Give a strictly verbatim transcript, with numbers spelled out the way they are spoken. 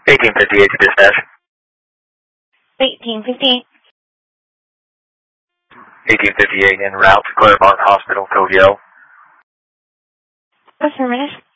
eighteen fifty-eight to dispatch. eighteen fifty-eight. eighteen fifty-eight en route to Claremont Hospital, code yellow. Affirmative.